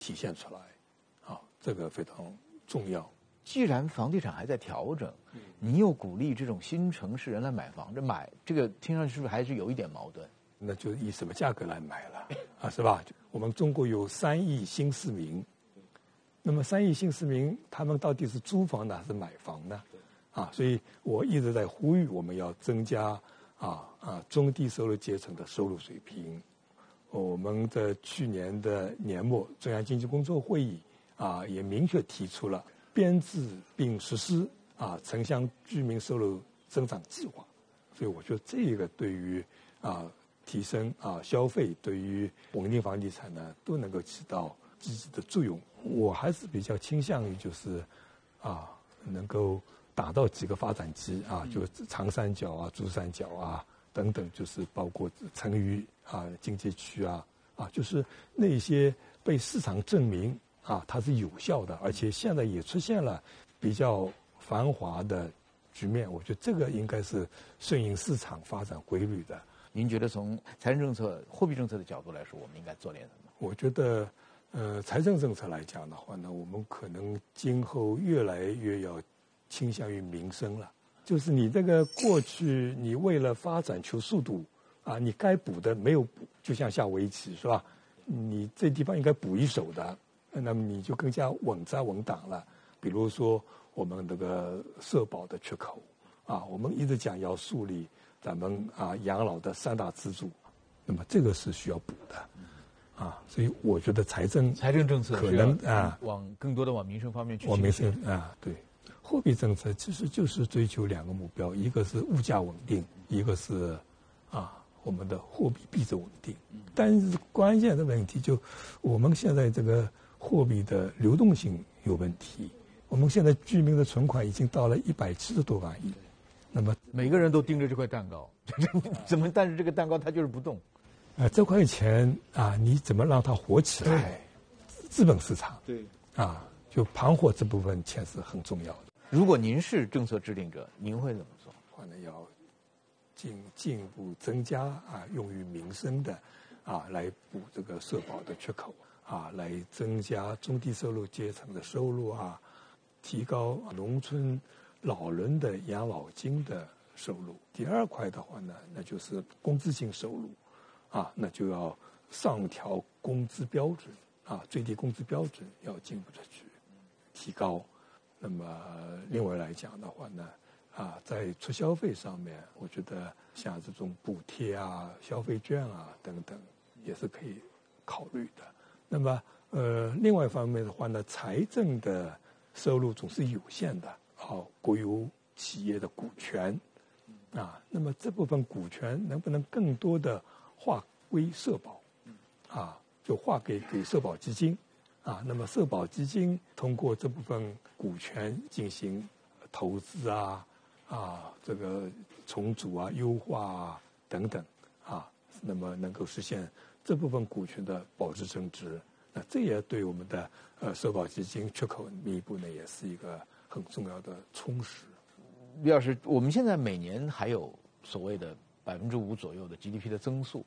体现出来，这个非常重要。 既然房地产还在调整，你又鼓励这种新城市人来买房，这个听上去是不是还是有一点矛盾？ 那就以什么价格来买了是吧？我们中国有3亿新市民，那么3亿新市民，他们到底是租房呢还是买房呢？所以我一直在呼吁我们要增加中低收入阶层的收入水平。我们在去年的年末，中央经济工作会议也明确提出了编制并实施城乡居民收入增长计划。所以我觉得这个对于提升消费，对于稳定房地产呢，都能够起到积极的作用。我还是比较倾向于就是能够打造几个发展基就长三角珠三角等等，就是包括成渝经济区就是那些被市场证明它是有效的，而且现在也出现了比较繁华的局面。我觉得这个应该是顺应市场发展规律的。 您觉得从财政政策、货币政策的角度来说，我们应该做点什么？ 我觉得，财政政策来讲的话呢，我们可能今后越来越要倾向于民生了。就是你这个过去你为了发展求速度你该补的没有补，就像下围棋是吧？你这地方应该补一手的，那么你就更加稳扎稳打了。比如说我们这个社保的缺口我们一直讲要树立咱们养老的3大支柱，那么这个是需要补的所以我觉得财政政策可能更多的往民生方面去。 往民生对。货币政策其实就是追求2个目标，一个是物价稳定，一个是我们的货币币值稳定。但是关键的问题就我们现在这个货币的流动性有问题。我们现在居民的存款已经到了170多万亿，那么每个人都盯着这块蛋糕，但是这个蛋糕它就是不动。 这块钱你怎么让它活起来？资本市场对就盘活这部分钱是很重要的。 如果您是政策制定者，您会怎么做？ 要进一步增加用于民生的来补这个社保的缺口来增加中低收入阶层的收入提高农村老人的养老金的收入。第2块的话呢，那就是工资性收入那就要上调工资标准最低工资标准要进一步的去提高。那么另外来讲的话呢在促消费上面，我觉得像这种补贴消费券等等也是可以考虑的。那么另外一方面的话呢，财政的收入总是有限的国有企业的股权那么这部分股权能不能更多的划归社保就划给社保基金那么社保基金通过这部分股权进行投资这个重组优化等等那么能够实现这部分股权的保值增值。那这也对我们的社保基金缺口弥补呢，也是一个很重要的充实。 李老师，我们现在每年还有所谓的5%左右的 GDP 的增速，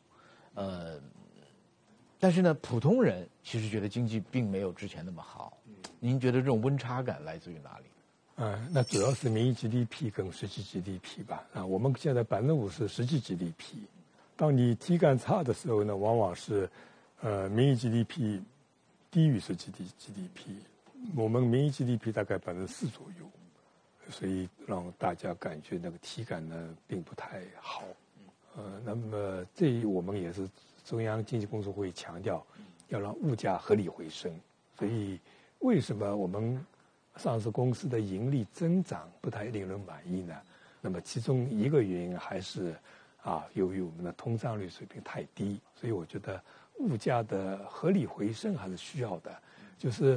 但是呢，普通人其实觉得经济并没有之前那么好。您觉得这种温差感来自于哪里？ 那主要是名义 GDP 跟实际 GDP 吧。我们现在5%是实际 GDP， 当你体感差的时候呢，往往是名义 GDP 低于实际 GDP。我们名义 GDP 大概4%左右，所以让大家感觉那个体感呢并不太好。那么这我们也是中央经济工作会议强调要让物价合理回升。所以为什么我们上市公司的盈利增长不太令人满意呢？那么其中一个原因还是由于我们的通胀率水平太低。所以我觉得物价的合理回升还是需要的，就是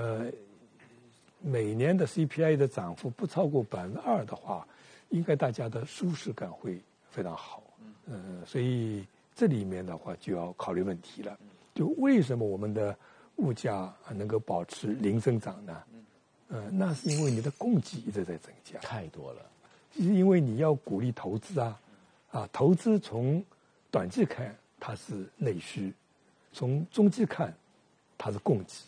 每年的 CPI 的涨幅不超过2%的话，应该大家的舒适感会非常好。所以这里面的话就要考虑问题了，就为什么我们的物价能够保持零增长呢？那是因为你的供给一直在增加， 太多了。 是因为你要鼓励投资投资从短期看它是内需，从中期看它是供给